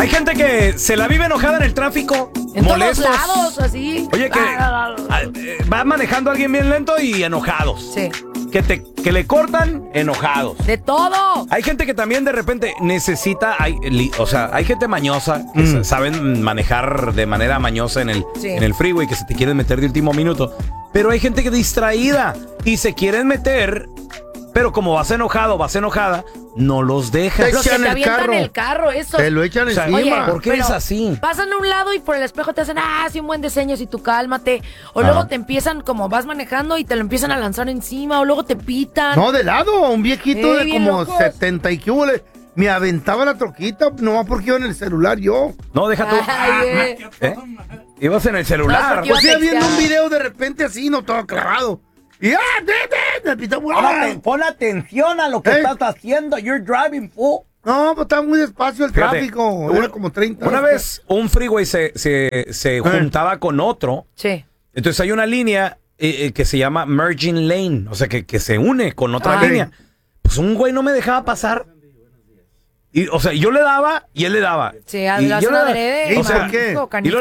gente que se la vive enojada en el tráfico, En molestos. todos lados, así. Oye, que va manejando alguien bien lento y enojados. Sí. Que le cortan enojados. De todo. Hay gente que también de repente necesita, o sea, hay gente mañosa que saben manejar de manera mañosa en el freeway, que se te quieren meter de último minuto. Pero hay gente que distraída y se quieren meter, pero como vas enojada, no los dejas. Los que te avientan el carro, eso. Te lo echan encima. Oye, ¿por qué es así? Pasan a un lado y por el espejo te hacen, sí, un buen diseño, si tú cálmate. O luego te empiezan, como vas manejando y te lo empiezan a lanzar encima, o luego te pitan. No, de lado, un viejito de bien como locos. 70 y que hubo, me aventaba la troquita, nomás porque iba en el celular yo. No, deja tú. ¿Eh? Ibas en el celular. No, Pues iba viendo un video de repente así, no todo clavado. Y me pitó, Pon atención a lo que estás haciendo. You're driving, fool. No, pues estaba muy despacio el Fíjate, tráfico. Era como 30. Una vez un freeway se juntaba con otro. Sí. Entonces hay una línea que se llama merging lane, o sea, que se une con otra línea. Pues un güey no me dejaba pasar. Y, o sea, yo le daba y él le daba. Sí, hazlo adrede. O sea, ¿por qué?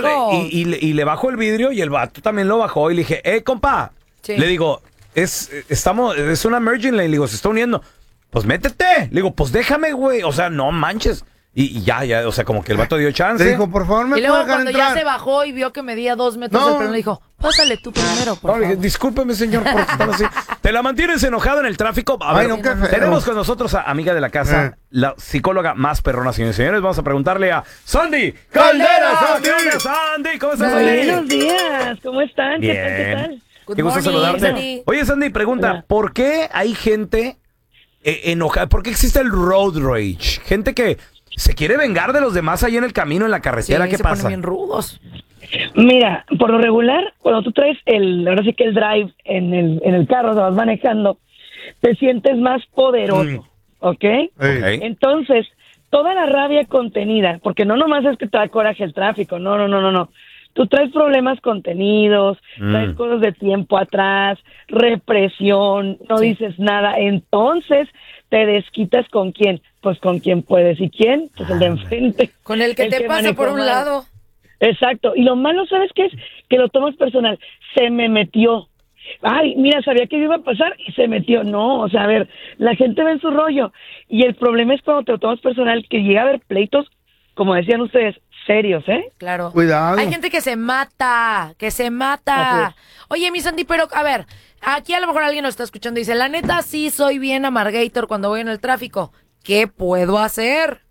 y le bajó el vidrio y el vato también lo bajó y le dije, compa. Sí. Le digo, es una merging lane, le digo, se está uniendo. Pues métete. Le digo, pues déjame, güey. O sea, no manches. Y ya, o sea, como que el vato dio chance. Le dijo, por favor, Y me luego puedo dejar cuando entrar. ya se bajó y vio que medía 2 metros No. el pelo, le dijo, pásale tú primero, por No, le dije, favor. discúlpeme, señor, por estar así. ¿Te la mantienes enojado en el tráfico? A ver, no, qué feo. tenemos con nosotros a amiga de la casa, la psicóloga más perrona, señores y señores. Vamos a preguntarle a Sandy Caldera. Sandy. Sandy, ¿cómo estás, Sandy? Buenos días, ¿cómo están? Bien. ¿Qué tal? Good Qué gusto morning, saludarte. Sandy. Oye, Sandy, pregunta, Hola. ¿por qué hay gente enojada? ¿Por qué existe el road rage? Gente que se quiere vengar de los demás ahí en el camino, en la Sí, carretera. ¿Qué se ponen pasa? bien rudos. Mira, por lo regular, cuando tú traes ahora sí que el drive en el carro, te vas manejando, te sientes más poderoso, ¿ok? Ok. Entonces, toda la rabia contenida, porque no nomás es que te da coraje el tráfico, no. Tú traes problemas contenidos, traes cosas de tiempo atrás, represión, no dices nada, entonces te desquitas ¿con quién? Pues con quien puedes. ¿Y quién? Pues el de enfrente. Con el que te pasa manejó por un mal. lado. Exacto. Y lo malo, ¿sabes qué es? Que lo tomas personal. Se me metió. Ay, mira, sabía que iba a pasar y se metió. No, o sea, a ver, la gente ve en su rollo. Y el problema es cuando te lo tomas personal, que llega a haber pleitos, como decían ustedes, serios, ¿eh? Claro. Cuidado. Hay gente que se mata, Así Oye, mi Sandy, pero a ver, aquí a lo mejor alguien nos está escuchando y dice, la neta sí soy bien amargator cuando voy en el tráfico. ¿Qué puedo hacer?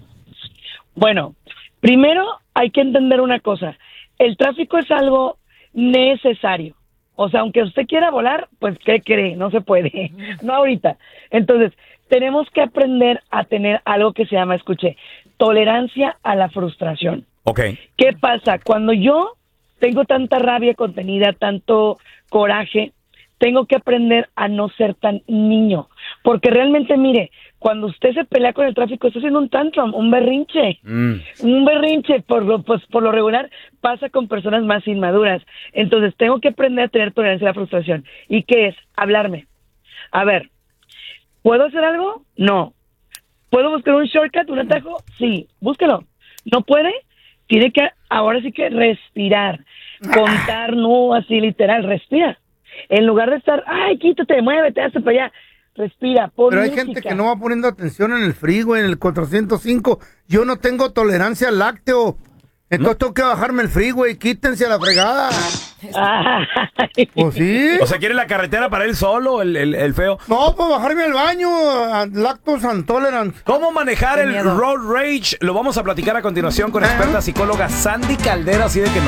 Bueno, primero hay que entender una cosa. El tráfico es algo necesario. O sea, aunque usted quiera volar, pues ¿qué cree? No se puede. No ahorita. Entonces, tenemos que aprender a tener algo que se llama, escuche, tolerancia a la frustración. Ok. ¿Qué pasa? Cuando yo tengo tanta rabia contenida, tanto coraje, tengo que aprender a no ser tan niño. Porque realmente, mire, cuando usted se pelea con el tráfico, está haciendo un tantrum, un berrinche. Un berrinche, por lo regular, pasa con personas más inmaduras. Entonces, tengo que aprender a tener tolerancia a la frustración. ¿Y qué es? Hablarme. A ver, ¿puedo hacer algo? No. ¿Puedo buscar un shortcut, un atajo? Sí, búsquelo. ¿No puede? Tiene que, ahora sí que respirar. Contar, no así literal, respira. En lugar de estar, ay, quítate, muévete, hazte para allá. Respira, pon Pero hay música. gente que no va poniendo atención en el freeway, en el 405. Yo no tengo tolerancia al lácteo. Entonces tengo que bajarme el freeway. Quítense a la fregada. Ay. Pues sí. O sea, ¿quiere la carretera para él solo, el feo? No, pues bajarme al baño. Lactose intolerant. ¿Cómo manejar Qué el miedo. road rage? Lo vamos a platicar a continuación con experta psicóloga Sandy Caldera, así de que